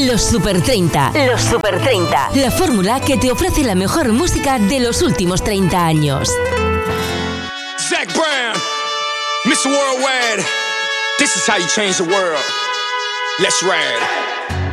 Los Super 30. Los Super 30. La fórmula que te ofrece la mejor música de los últimos 30 años. Zach Brown, Mr. Worldwide. This is how you change the world. Let's ride.